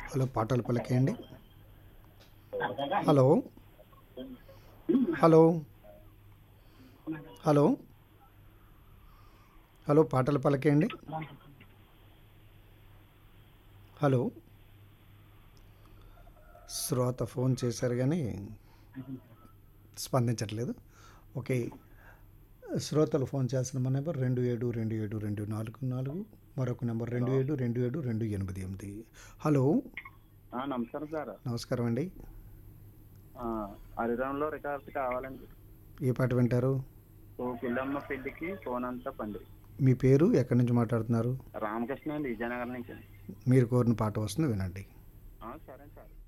Hello, పాటలు పలికేయండి. Hello hello hello hello, పాటలు పలికేయండి. Hello, శ్రోత ఫోన్ చేశారు కానీ స్పందించట్లేదు. ఓకే, శ్రోతలు ఫోన్ చేస్తున్న మా నెంబర్ 27272444, మరొక నెంబర్ హలో 27272888. హలో, నమస్కారం సార్. నమస్కారం అండి. హరిరామ్లో రికార్డ్స్ కావాలండి. ఏ పాట వింటారు? ఓ పిల్లమ్మ పెళ్లికి ఫోనంతా పండి. మీ పేరు, ఎక్కడి నుంచి మాట్లాడుతున్నారు? రామకృష్ణ అండి, విజయనగరం నుంచి. మీరు కోరిన పాట వస్తుంది, వినండి. సరే సార్.